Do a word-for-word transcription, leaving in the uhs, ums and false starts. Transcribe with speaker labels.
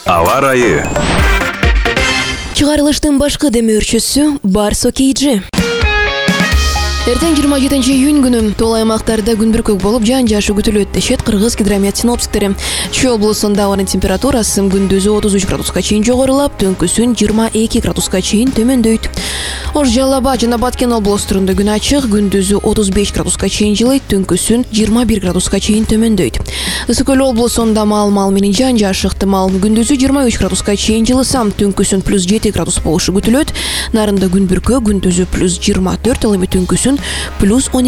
Speaker 1: Ава ырайы.
Speaker 2: Чыгарылыштын башкы демөөрчүсү Барсо Кейджи. Эртең жыйырма жетинчи июнь күнү тол аймактарда күн бүркөк болуп жаан жаашы күтүлөт дешет кыргыз гидромет синоптиктери. Чүй облусунда ауанын температурасы күндүзү отуз үч градуска чейин жогорулап, түнкүсүн жыйырма эки градуска чейин төмөндөйт. Ош Жалал Абад жана Баткен облустарында күн ачык, күндүзү отуз беш градуска чейин жылыйт, түнкүсүн жыйырма бир градуска чейин төмөндөйт. Ысык Көл облусунда маал-маал менен жаан жаашы ыктымал, күндүзү жыйырма үч градуска чейин жылыса, түнкүсүн плюс жети градус болушу күтүлөт. Нарында күн бүркөк, күндүзү плюс жыйырма төрт, ал эми түнкүсүн плюс он